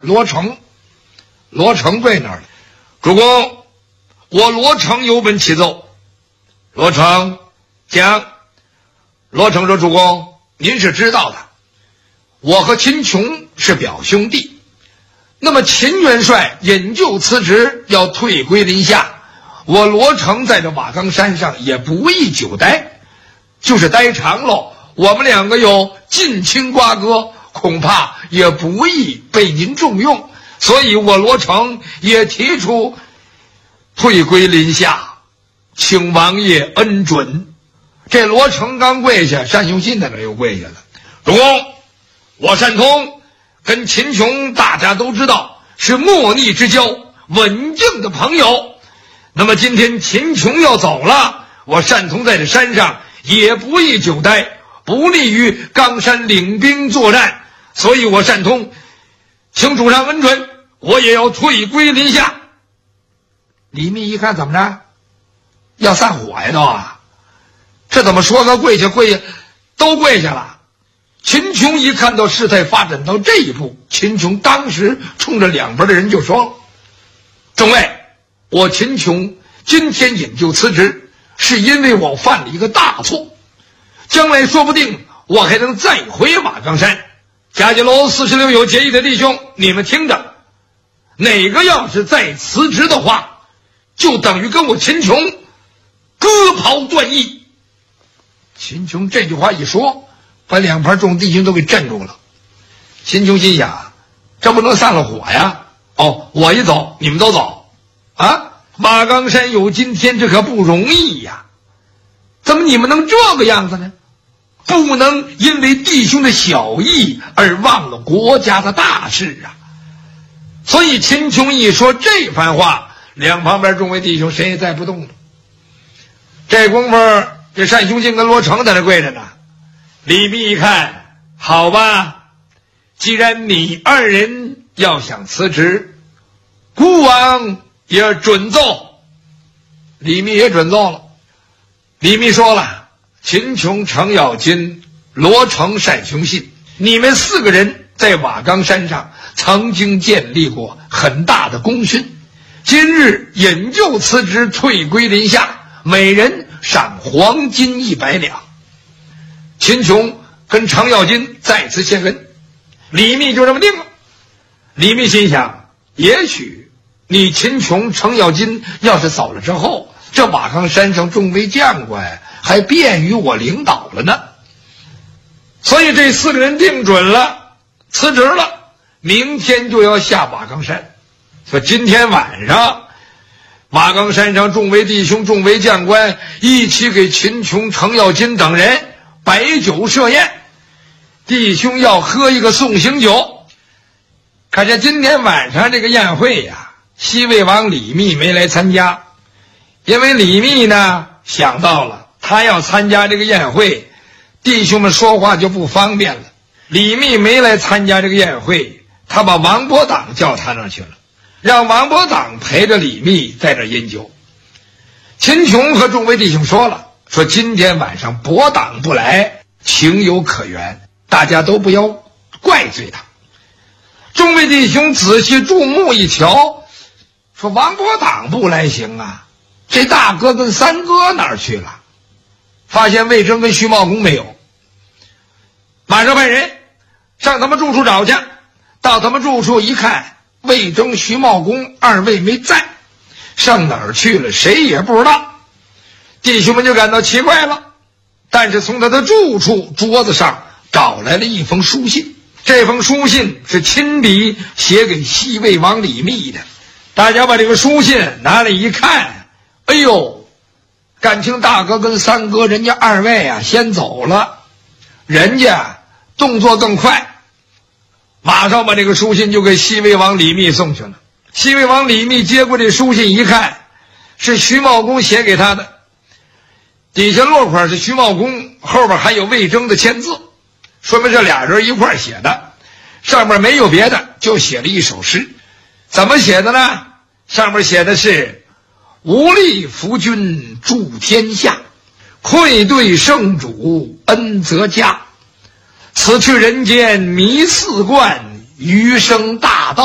罗成。罗成跪那儿了，主公，我罗成有本启奏。罗成讲。罗成说，主公，您是知道的，我和秦琼是表兄弟，那么秦元帅引咎辞职，要退归临夏，我罗成在这瓦岗山上也不宜久待，就是待长了，我们两个有近亲瓜葛，恐怕也不易被您重用，所以我罗成也提出退归临夏，请王爷恩准。这罗成刚跪下，单雄信在那又跪下了。主公，我单通跟秦琼大家都知道是莫逆之交，稳定的朋友，那么今天秦琼要走了，我单通在这山上也不宜久待，不利于冈山领兵作战，所以我单通请主上恩准，我也要退归临夏。李密一看，怎么着，要散伙呀都啊，这怎么说个跪下都跪下了。秦琼一看到事态发展到这一步，秦琼当时冲着两边的人就说，众位，我秦琼今天引咎辞职，是因为我犯了一个大错，将来说不定我还能再回瓦岗山。贾家楼46有结义的弟兄，你们听着，哪个要是再辞职的话，就等于跟我秦琼割袍断义。秦琼这句话一说，把两旁众弟兄都给镇住了。秦琼心想，这不能散了火呀，我一走你们都走啊，瓦岗山有今天，这可不容易呀，怎么你们能这个样子呢？不能因为弟兄的小义而忘了国家的大事啊。所以秦琼一说这番话，两旁边众位弟兄谁也再不动了。这功夫这单雄信跟罗成在那跪着呢。李密一看，好吧，既然你二人要想辞职，孤王也准奏。李密也准奏了。李密说了，秦琼、程咬金、罗成、单雄信，你们4个人在瓦岗山上曾经建立过很大的功勋，今日引咎辞职，退归临夏，每人赏黄金100两。秦琼跟程咬金再次献恩，李密就这么定了。李密心想，也许你秦琼、程咬金要是走了之后，这瓦岗山上众位将官还便于我领导了呢。所以这4个人定准了，辞职了，明天就要下瓦岗山。说今天晚上瓦岗山上众位弟兄、众位将官一起给秦琼、程咬金等人摆酒设宴，弟兄要喝一个送行酒。可是今天晚上这个宴会呀，西魏王李密没来参加，因为李密呢想到了他要参加这个宴会，弟兄们说话就不方便了。李密没来参加这个宴会，他把王伯党叫他那儿去了，让王伯党陪着李密在这饮酒。秦琼和众位弟兄说了，说今天晚上伯党不来，情有可原，大家都不要怪罪他。众位弟兄仔细注目一瞧，说王伯党不来行啊，这大哥跟三哥哪儿去了？发现魏征跟徐茂公没有，马上派人上他们住处找去。到他们住处一看，魏征、徐茂公二位没在，上哪儿去了谁也不知道。弟兄们就感到奇怪了，但是从他的住处桌子上找来了一封书信。这封书信是亲笔写给西魏王李密的。大家把这个书信拿来一看，哎呦，感情大哥跟三哥人家二位啊先走了，人家动作更快，马上把这个书信就给西魏王李密送去了。西魏王李密接过这书信一看，是徐茂公写给他的，底下落款是徐茂公，后边还有魏征的签字，说明这俩人一块写的。上面没有别的，就写了一首诗。怎么写的呢？上面写的是：无力扶君助天下，愧对圣主恩泽家。此去人间迷四观，余生大道